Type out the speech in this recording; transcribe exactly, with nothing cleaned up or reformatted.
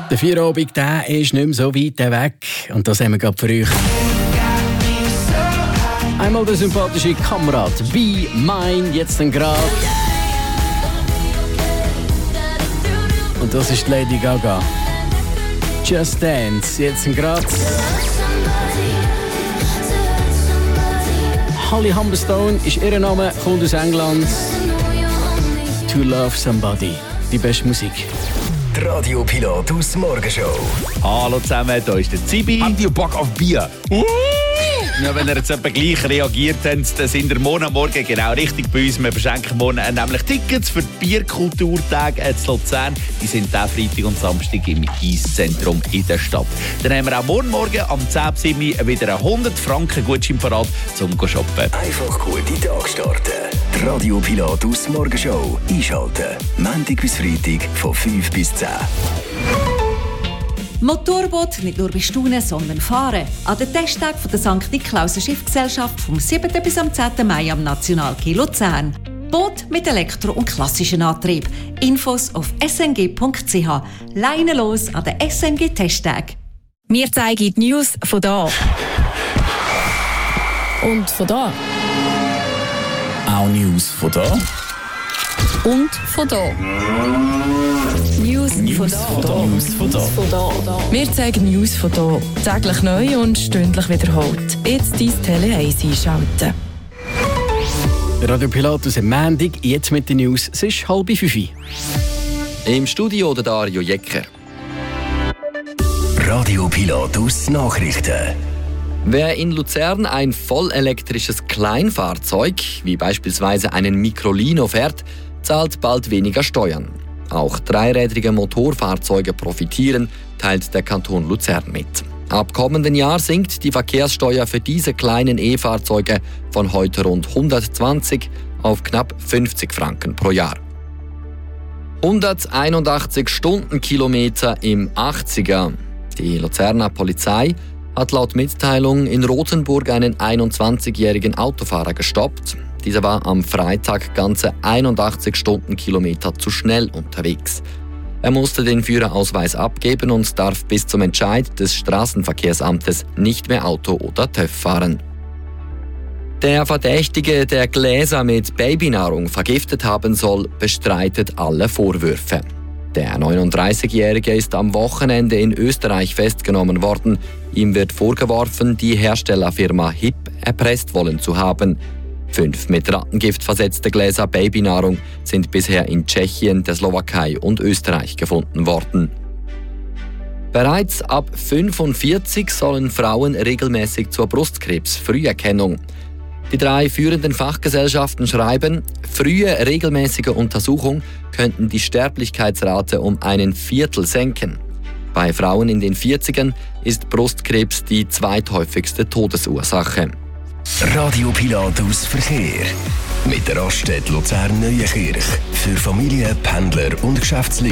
Der Feierabend, der ist nicht mehr so weit weg. Und das haben wir gerade für euch. Einmal der sympathische Kamerad Be Mine, jetzt dann gerade. Und das ist Lady Gaga. Just Dance, jetzt dann gerade. Holly Humberstone ist ihr Name, kommt aus England. To Love Somebody, die beste Musik. Die Radio Pilatus Morgenshow. Hallo zusammen, hier ist der Zibi. Habt ihr Bock auf Bier? Uh! Ja, wenn ihr jetzt etwa gleich reagiert habt, dann sind wir morgen Morgen genau richtig bei uns. Wir verschenken morgen nämlich Tickets für die Bierkulturtage in Luzern. Die sind diesen Freitag und Samstag im Eiszentrum in der Stadt. Dann haben wir auch morgen Morgen am zehn Uhr sieben wieder einen hundert Franken Gutschein parat zum shoppen. Einfach gute Tag starten. Die Radio Pilatus Morgenshow einschalten. Montag bis Freitag von fünf bis zehn. Motorboot nicht nur bestaunen, sondern fahren. An den Testtag der Sankt Niklauser Schiffgesellschaft vom siebten bis am zehnten Mai am Nationalquai Luzern. Boot mit Elektro- und klassischem Antrieb. Infos auf s n g punkt c h. Leine los an den S N G-Testtag. Wir zeigen die News von da. Und von da. Auch News von da. Und von da. News, News von da. von da. News von da. Von da. Wir zeigen News von da. Täglich neu und stündlich wiederholt. Jetzt dein Tele eins einschalten. Radio Pilatus am Montag, jetzt mit den News. Es ist halb fünf. Im Studio der Dario Jecker. Radio Pilatus Nachrichten. Wer in Luzern ein vollelektrisches Kleinfahrzeug, wie beispielsweise einen Microlino fährt, zahlt bald weniger Steuern. Auch dreirädrige Motorfahrzeuge profitieren, teilt der Kanton Luzern mit. Ab kommenden Jahr sinkt die Verkehrssteuer für diese kleinen E-Fahrzeuge von heute rund hundertzwanzig auf knapp fünfzig Franken pro Jahr. hunderteinundachtzig Stundenkilometer im achtziger. Die Luzerner Polizei hat laut Mitteilung in Rothenburg einen einundzwanzigjährigen Autofahrer gestoppt. Dieser war am Freitag ganze einundachtzig Stundenkilometer zu schnell unterwegs. Er musste den Führerausweis abgeben und darf bis zum Entscheid des Straßenverkehrsamtes nicht mehr Auto oder TÜV fahren. Der Verdächtige, der Gläser mit Babynahrung vergiftet haben soll, bestreitet alle Vorwürfe. Der neununddreißigjährige ist am Wochenende in Österreich festgenommen worden. Ihm wird vorgeworfen, die Herstellerfirma H I P erpresst wollen zu haben. Fünf mit Rattengift versetzte Gläser Babynahrung sind bisher in Tschechien, der Slowakei und Österreich gefunden worden. Bereits ab fünfundvierzig sollen Frauen regelmäßig zur Brustkrebsfrüherkennung. Die drei führenden Fachgesellschaften schreiben, frühe regelmäßige Untersuchung könnten die Sterblichkeitsrate um einen Viertel senken. Bei Frauen in den vierzigern ist Brustkrebs die zweithäufigste Todesursache. Radio Pilatus Verkehr. Mit der Raststätte Luzern Neuenkirch. Für Familien, Pendler und Geschäftsleute.